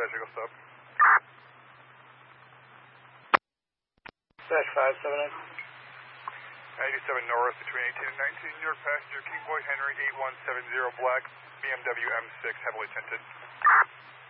dispatch, go stop. Dash 578. 97 North between 18 and 19, New York passenger, King Boy Henry 8170 black, BMW M6, heavily tinted.